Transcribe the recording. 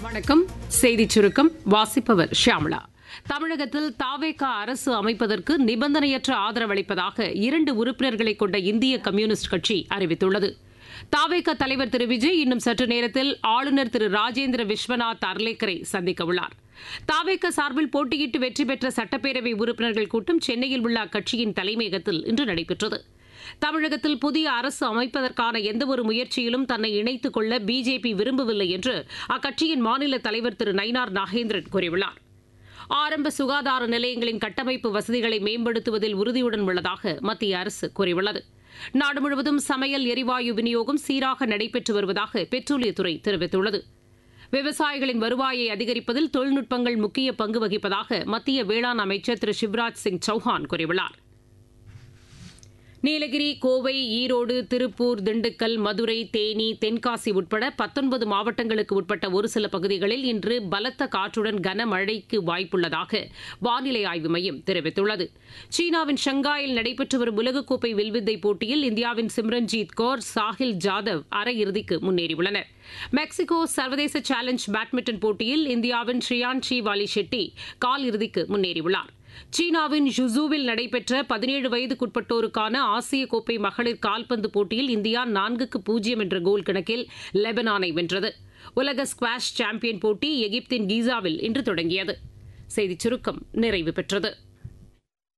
வணக்கம். செய்திச் சுருக்கம் வாசிப்பவர் ஷியாமளா. தமிழகத்தில் தாவேக அரசு அமைப்பதற்கு நிபந்தனையற்ற ஆதரவு அளிப்பதாக 2 உறுப்பினர்களை கொண்ட இந்திய கம்யூனிஸ்ட் கட்சி அறிவித்துள்ளது. தாவேக தலைவர் திரு விஜய் இன்னும் சற்று நேரத்தில் ஆளுநர் திரு ராஜேந்திர விஸ்வநாத் அர்லேக்கரை சந்திக்க உள்ளார். தாவேக சார்பில் போட்டியிட்டு வெற்றி பெற்ற சட்டப்பேரவை உறுப்பினர்கள் கூட்டம் சென்னையில் உள்ள அக்கட்சியின் தலைமையகத்தில் இன்று நடைபெற்றது. தமிழகத்தில் புதிய அரசு அமைப்பதற்கான எந்தவொரு முயற்சியிலும் தன்னை இணைத்துக் கொள்ள பிஜேபி விரும்பவில்லை என்று அக்கட்சியின் மாநில தலைவர் திரு நயினார் நாகேந்திரன் கூறியுள்ளார். ஆரம்ப சுகாதார நிலையங்களின் கட்டமைப்பு வசதிகளை மேம்படுத்துவதில் உறுதியுடன் உள்ளதாக மத்திய அரசு கூறியுள்ளது. நாடு முழுவதும் சமையல் எரிவாயு விநியோகம் சீராக நடைபெற்று வருவதாக பெட்ரோலியத்துறை தெரிவித்துள்ளது. விவசாயிகளின் வருவாயை அதிகரிப்பதில் தொழில்நுட்பங்கள் முக்கிய பங்கு வகிப்பதாக மத்திய வேளாண் அமைச்சர் திரு சிவராஜ் சிங் சௌஹான் கூறியுள்ளார். நீலகிரி, கோவை, ஈரோடு, திருப்பூர், திண்டுக்கல், மதுரை, தேனி, தென்காசி உட்பட 19 மாவட்டங்களுக்கு உட்பட்ட ஒரு சில பகுதிகளில் இன்று பலத்த காற்றுடன் கனமழைக்கு வாய்ப்புள்ளதாக வானிலை ஆய்வு மையம் தெரிவித்துள்ளது. சீனாவின் ஷங்காயில் நடைபெற்று வரும் உலகக்கோப்பை வில்வித்தை போட்டியில் இந்தியாவின் சிம்ரன்ஜீத் கௌர், சாஹில் ஜாதவ் அரையிறுதிக்கு முன்னேறியுள்ளனர். மெக்சிகோ சர்வதேச சேலஞ்ச் பேட்மிண்டன் போட்டியில் இந்தியாவின் ஷ்ரியான்ஷி வாலி ஷெட்டி கால் இறுதிக்கு முன்னேறியுள்ளார். சீனாவின் ஜுசூவில் நடைபெற்ற 17 வயதுக்குட்பட்டோருக்கான ஆசிய கோப்பை மகளிர் கால்பந்து போட்டியில் இந்தியா 4-0 என்ற கோல் கணக்கில் லெபனானை வென்றது. உலக ஸ்குவாஷ் சாம்பியன் போட்டி எகிப்தின் கீசாவில் இன்று தொடங்கியது. செய்திச் சுருக்கம் நிறைவு பெற்றது.